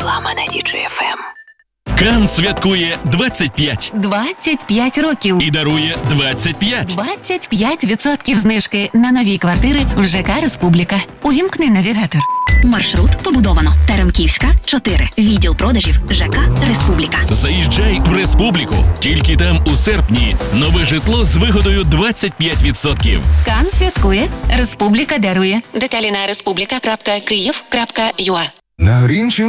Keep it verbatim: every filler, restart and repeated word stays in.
Реклама на Ді джей еф ем. Кан святкує двадцять п'ять двадцять п'ять років. і дарує двадцять п'ять. двадцять п'ять відсотків знижки на нові квартири в ЖК «Республіка». Увімкни навігатор. Маршрут побудовано. Теремківська, чотири. Відділ продажів ЖК «Республіка». Заїжджай в Республіку. Тільки там у серпні нове житло з вигодою двадцять п'ять відсотків. Кан святкує, «Республіка» дарує. Деталі на республіка крапка київ крапка ю а. На Грінчі